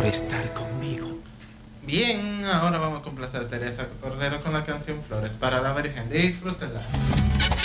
estar conmigo. Bien, ahora vamos a complacer a Teresa Cordero con la canción Flores para la Virgen. Disfrútenla.